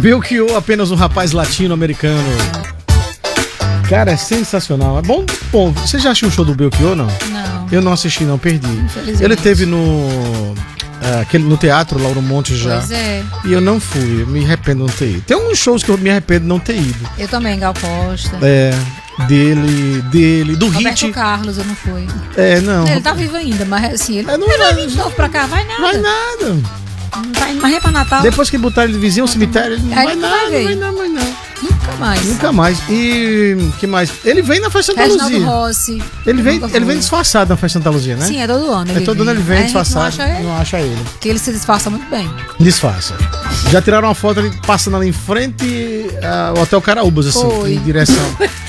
Belchior, apenas um rapaz latino-americano. Cara, é sensacional. É bom. Você já assistiu o show do Belchior, não? Não. Eu não assisti, não, perdi. Ele teve no teatro Lauro Monte já. Pois é. E eu não fui, eu me arrependo de não ter ido. Tem alguns shows que eu me arrependo de não ter ido. Eu também, Gal Costa. Dele, do Roberto Hit. Carlos, eu não fui. Não. Ele tá vivo ainda, mas assim, ele não vai vir de novo pra cá, vai nada. Vai nada. Não vai mais pra Natal. Depois que botaram ele de vizinho ao cemitério, ele não vai nada, vai não. Nunca mais. E que mais? Ele vem na Festa Santa Luzia. Reginaldo Rossi. Ele vem disfarçado na Festa Santa Luzia, né? Sim, é todo ano. Todo ano ele vem disfarçado. Não acha ele. Porque ele se disfarça muito bem. Disfarça. Já tiraram uma foto ali, passando ali em frente ao Hotel Caraúbas, assim, em direção.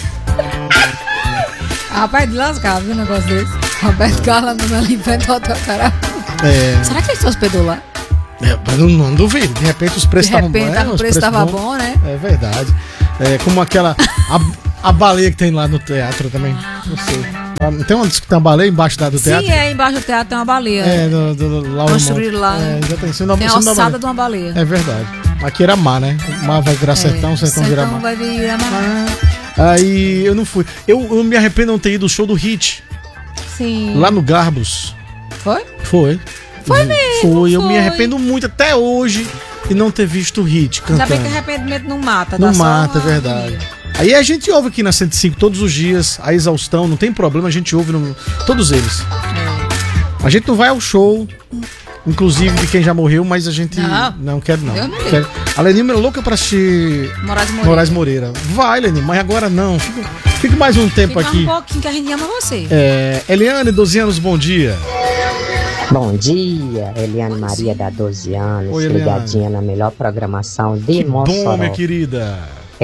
Rapaz, de lascar, viu um negócio desse? Roberto Carlos andando ali em frente ao Hotel Caraúbas. Será que ele se hospedou lá? Não duvido, de repente os preços estavam bons. O preço estava bom, né? É verdade. Como aquela. A baleia que tem lá no teatro também. Não sei. Tem uma baleia embaixo do teatro? Sim, embaixo do teatro tem uma baleia. Construíram lá. Tem a ossada de uma baleia. É verdade. Aqui era mar, né? O mar vai virar sertão, sertão vira mar. Vai virar mar. Aí eu não fui. Eu me arrependo de não ter ido ao show do Hit. Sim. Lá no Garbus. Foi? Foi mesmo. Eu me arrependo muito até hoje de não ter visto o Hit cantando. Ainda bem que arrependimento não mata. Não mata, é verdade. Aí a gente ouve aqui na 105 todos os dias, a exaustão, não tem problema, a gente ouve todos eles. A gente não vai ao show, inclusive de quem já morreu, mas a gente não quer não. A Leninha é louca pra assistir Moraes Moreira. Vai, Leninha, mas agora não. Fica mais um tempo aqui. Um pouquinho que a gente ama você. Eliane, 12 anos, bom dia. Bom dia, Eliane Maria, da 12 anos, Oi, ligadinha na melhor programação de Mossoró. Bom, minha querida.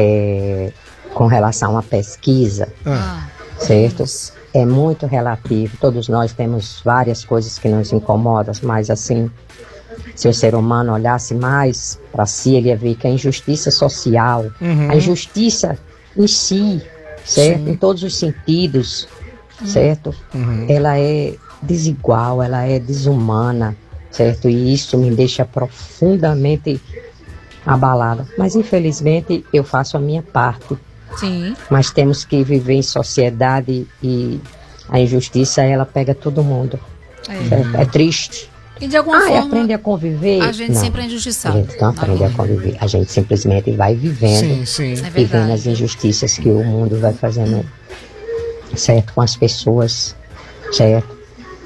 Com relação à pesquisa, certo? É muito relativo, todos nós temos várias coisas que nos incomodam, mas assim, se o ser humano olhasse mais para si, ele ia ver que a injustiça social, a injustiça em si, certo? Sim. Em todos os sentidos, certo? Ela é desigual, ela é desumana, certo? E isso me deixa profundamente abalada. Mas infelizmente eu faço a minha parte. Sim. Mas temos que viver em sociedade e a injustiça ela pega todo mundo. É triste. E de alguma forma aprende a conviver. A gente sempre é injustiçado. A gente não aprende a conviver. A gente simplesmente vai vivendo e vendo as injustiças que o mundo vai fazendo, certo? Com as pessoas, certo?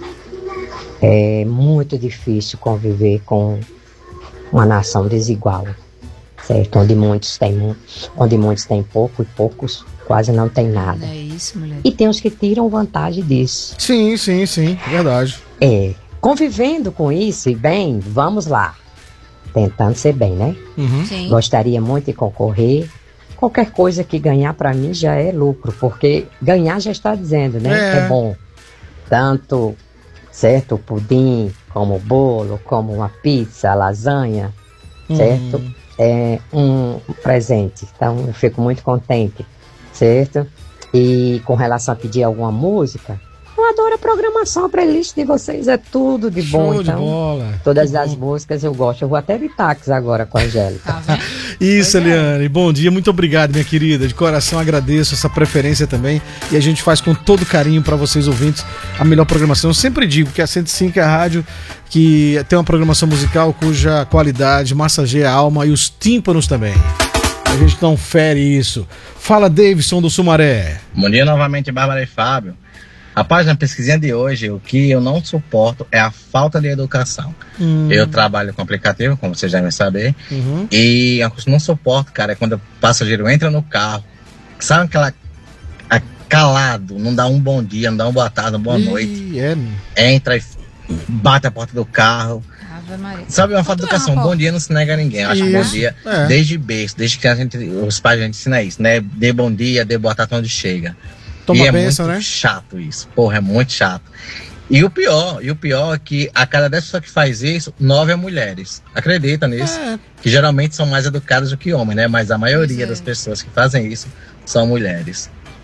É muito difícil conviver com uma nação desigual, certo? Onde muitos têm pouco e poucos quase não têm nada. É isso, mulher. E tem os que tiram vantagem disso. Sim, verdade. Convivendo com isso e bem, vamos lá. Tentando ser bem, né? Sim. Gostaria muito de concorrer. Qualquer coisa que ganhar para mim já é lucro, porque ganhar já está dizendo, né? É bom. Tanto, certo, o pudim, como o bolo, como uma pizza, lasanha, certo? É um presente. Então eu fico muito contente, certo? E com relação a pedir alguma música, eu adoro a programação, a playlist de vocês é tudo de bom. Show de bola. Todas as músicas eu gosto. Eu vou até de táxi agora com a Angélica. Isso, Eliane. Bom dia, muito obrigado, minha querida. De coração agradeço essa preferência também. E a gente faz com todo carinho para vocês ouvintes a melhor programação. Eu sempre digo que a 105 é a rádio que tem uma programação musical cuja qualidade massageia a alma e os tímpanos também. A gente não fere isso. Fala, Davidson do Sumaré. Bom dia novamente, Bárbara e Fábio. Rapaz, na pesquisinha de hoje, o que eu não suporto é a falta de educação. Eu trabalho com aplicativo, como vocês devem saber, e a coisa que eu não suporto, cara, é quando o passageiro entra no carro, sabe aquela calado, não dá um bom dia, não dá uma boa tarde, uma boa noite, entra e bate a porta do carro. Sabe, uma falta de educação, bom dia não se nega a ninguém. Eu acho que bom dia, desde berço, desde que os pais a gente ensina isso, né? Dê bom dia, dê boa tarde onde chega. Toma benção, muito chato isso. Porra, é muito chato. E o pior é que a cada 10 pessoas que faz isso, 9 é mulheres. Acredita nisso? Que geralmente são mais educadas do que homens, né? Mas a maioria das pessoas que fazem isso são mulheres.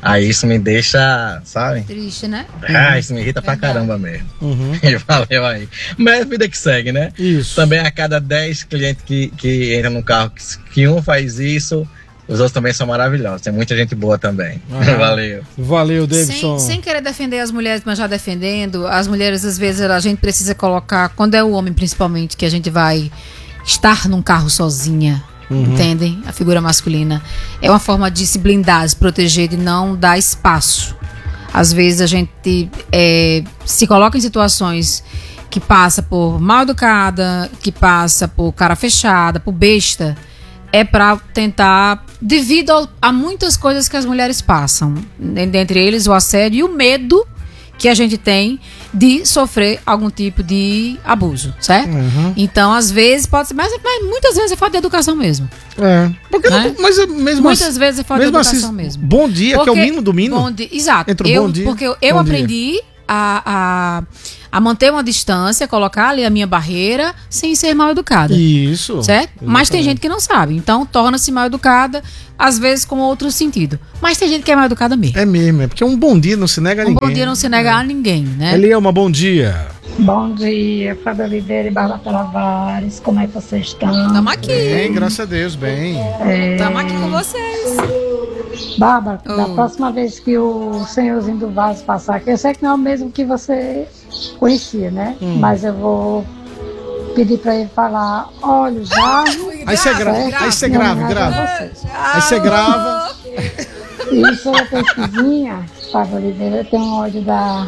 Aí isso me deixa, sabe? Triste, né? Isso me irrita pra caramba mesmo. E valeu aí. Mas a vida que segue, né? Isso. Também a cada 10 clientes que entram no carro, que um faz isso, os outros também são maravilhosos. Tem muita gente boa também. Valeu. Valeu, Davidson. Sem querer defender as mulheres, mas já defendendo, as mulheres, às vezes, a gente precisa colocar, quando é o homem principalmente, que a gente vai estar num carro sozinha, entendem? A figura masculina. É uma forma de se blindar, se proteger, de não dar espaço. Às vezes a gente se coloca em situações que passa por mal educada, que passa por cara fechada, por besta. É para tentar, devido a muitas coisas que as mulheres passam, dentre eles o assédio e o medo que a gente tem de sofrer algum tipo de abuso, certo? Então, às vezes pode ser, mas muitas vezes é falta de educação mesmo. Porque mas mesmo muitas vezes é falta de educação mesmo. Bom dia, porque, que é o mínimo do mínimo. Exato. Bom dia. Porque eu aprendi a manter uma distância, colocar ali a minha barreira sem ser mal educada. Isso. Certo? Mas tem gente que não sabe. Então torna-se mal educada, às vezes com outro sentido. Mas tem gente que é mal educada mesmo. É mesmo, porque um bom dia não se nega a ninguém. Um bom dia não se nega a ninguém, né? Elielma, bom dia. Bom dia, Fábio Oliveira e Bárbara Tavares. Como é que vocês estão? Estamos aqui. Bem, graças a Deus, bem. Estamos aqui com vocês. Bárbara, da próxima vez que o senhorzinho do vaso passar aqui, eu sei que não é o mesmo que você conhecia, né? Mas eu vou pedir para ele falar, olha, já... Aí você grava. Aí você grava. E sobre a pesquisinha, Fábio Oliveira, tem um ódio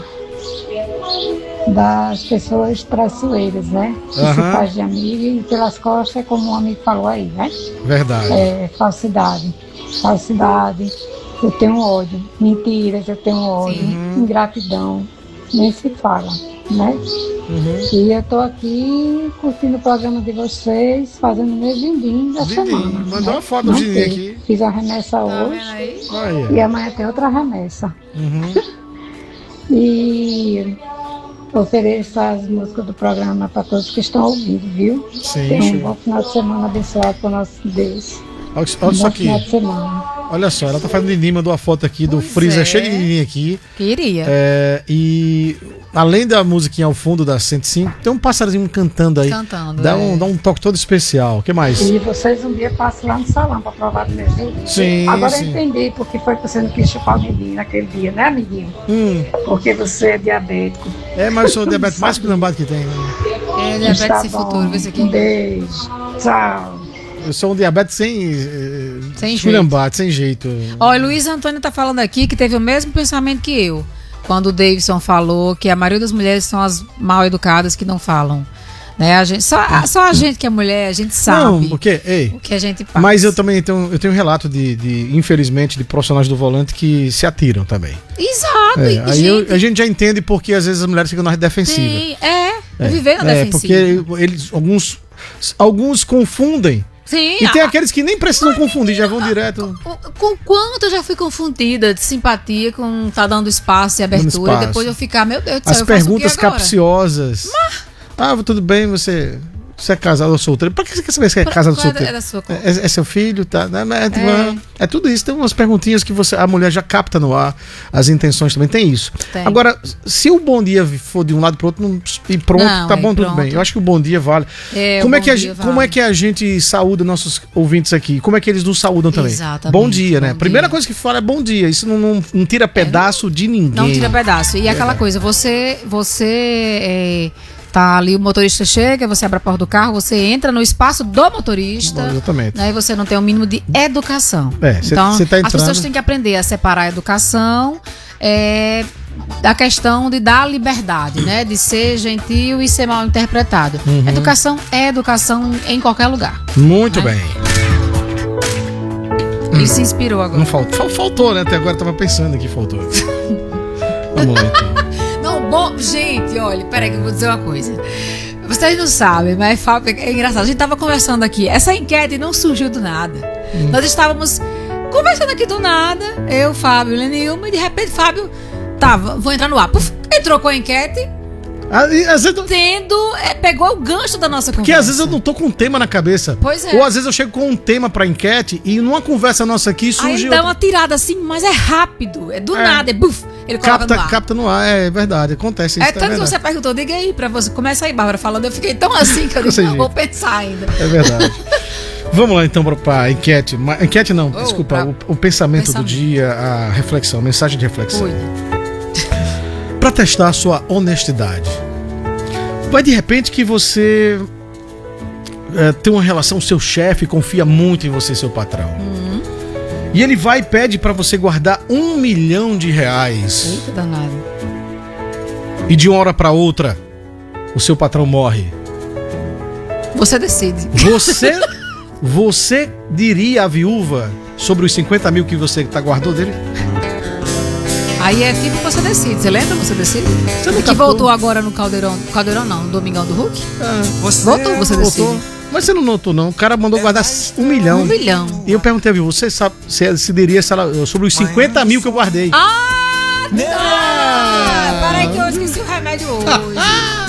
das pessoas traiçoeiras, né? Que se faz de amigo e pelas costas, como um amigo falou aí, né? Verdade. Falsidade, eu tenho ódio. Mentiras, eu tenho ódio. Ingratidão, nem se fala, né? E eu tô aqui curtindo o programa de vocês, fazendo meu din-din da semana. Mandou uma foto do din-din aqui. Fiz a remessa hoje e amanhã tem outra remessa. E ofereço as músicas do programa para todos que estão ouvindo, viu? Sim. Um bom final de semana abençoado por nosso Deus. Olha só aqui. Final de semana. Olha só, ela tá fazendo din-din, mandou a foto aqui do freezer cheio de din-din aqui. Queria. E além da musiquinha ao fundo da 105, tem um passarinho cantando aí. Dá um toque todo especial. O que mais? E vocês um dia passam lá no salão para provar do meu jeito. Sim. Agora eu entendi porque foi que você não quis chupar o dedinho naquele dia, né, amiguinho? Porque você é diabético. Mas eu sou o diabetes mais esculhambado que tem. Né? É diabetes sem futuro, vê isso aqui. Um beijo. Tchau. Eu sou um diabetes sem jeito. Ó, Luiz Antônio tá falando aqui que teve o mesmo pensamento que eu. Quando o Davidson falou que a maioria das mulheres são as mal educadas que não falam. Né? Só a gente que é mulher, a gente sabe o que a gente passa. Mas eu também tenho um relato infelizmente, de profissionais do volante que se atiram também. Exato. Aí a gente já entende porque às vezes as mulheres ficam na defensiva. Sim, viver na defensiva. Porque alguns confundem. Sim, e tem aqueles que nem precisam confundir, já vão direto. Com quanto eu já fui confundida de simpatia com tá dando espaço e abertura, e depois eu ficar, meu Deus do céu, as perguntas capciosas. Tudo bem, você é casado ou solteiro? Pra que você quer saber se é casado ou solteiro? É seu filho, tá? É tudo isso. Tem umas perguntinhas que a mulher já capta no ar, as intenções também. Tem isso. Agora, se o bom dia for de um lado pro outro e pronto, tá bom, tudo bem. Eu acho que o bom dia vale. Como é que a gente saúda nossos ouvintes aqui? Como é que eles nos saudam também? Exatamente. Bom dia, né? Primeira coisa que fala é bom dia. Isso não tira pedaço de ninguém. Não tira pedaço. E aquela coisa, você tá ali, o motorista chega, você abre a porta do carro, você entra no espaço do motorista. Exatamente. Aí você não tem o mínimo de educação. Então, as pessoas têm que aprender a separar a educação da questão de dar liberdade, né? De ser gentil e ser mal interpretado. Educação é educação em qualquer lugar. Muito bem. Ele se inspirou agora. Não faltou, né? Até agora eu tava pensando que faltou. Vamos lá, então. Bom, gente, olha, peraí que eu vou dizer uma coisa. Vocês não sabem, mas é engraçado. A gente tava conversando aqui. Essa enquete não surgiu do nada. Nós estávamos conversando aqui do nada. Eu, Fábio, Lenilma, e de repente Fábio vou entrar no ar. Puf, entrou com a enquete. Às vezes pegou o gancho da nossa conversa. Porque às vezes eu não tô com um tema na cabeça. Pois é. Ou às vezes eu chego com um tema pra enquete e numa conversa nossa aqui surge. Aí dá uma tirada assim, mas é rápido. É do nada, é buf. Ele coloca no ar. Capta no ar, é verdade. Acontece isso. Tanto que você perguntou, diga aí pra você. Começa aí, Bárbara, falando. Eu fiquei tão assim que eu disse, não vou pensar ainda. É verdade. Vamos lá então pra enquete. Enquete não, desculpa. O pensamento do dia, a reflexão, mensagem de reflexão. Oi. Pra testar a sua honestidade. Vai de repente que você tem uma relação, seu chefe confia muito em você, seu patrão. E ele vai e pede pra você guardar R$1 milhão. Eita danado. E de uma hora pra outra, o seu patrão morre. Você decide. Você diria à viúva sobre os 50 mil que você guardou dele? Aí é aquilo que você decide. Você lembra? Você decide? Você não que voltou agora no Caldeirão. Caldeirão não, no Domingão do Hulk? Voltou, você decide. Mas você não notou, não. O cara mandou guardar R$1 milhão. R$1 milhão. E eu perguntei a viúva, você sabe, você decidiria sobre os 50 mil que eu guardei? Para aí que eu esqueci o remédio hoje.